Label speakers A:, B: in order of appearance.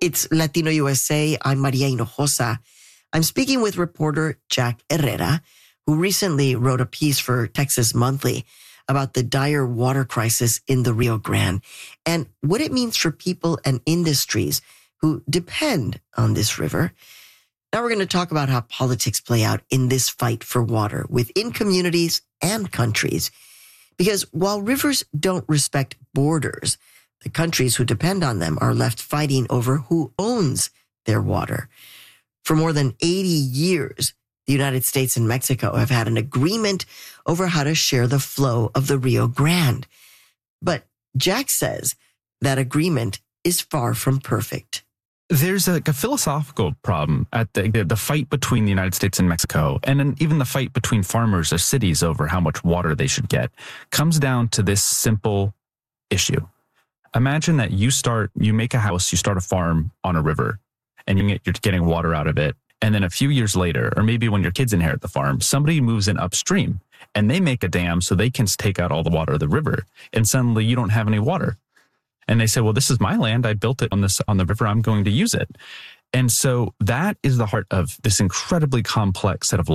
A: It's Latino USA. I'm Maria Hinojosa. I'm speaking with reporter Jack Herrera, who recently wrote a piece for Texas Monthly about the dire water crisis in the Rio Grande and what it means for people and industries who depend on this river. Now we're going to talk about how politics play out in this fight for water within communities and countries. Because while rivers don't respect borders, the countries who depend on them are left fighting over who owns their water. For more than 80 years, the United States and Mexico have had an agreement over how to share the flow of the Rio Grande. But Jack says that agreement is far from perfect.
B: There's a philosophical problem at the fight between the United States and Mexico, and then even the fight between farmers or cities over how much water they should get, comes down to this simple issue. Imagine that you make a house, you start a farm on a river, and you're getting water out of it. And then a few years later, or maybe when your kids inherit the farm, somebody moves in upstream and they make a dam so they can take out all the water of the river. And suddenly you don't have any water. And they say, well, this is my land. I built it on the river. I'm going to use it. And so that is the heart of this incredibly complex set of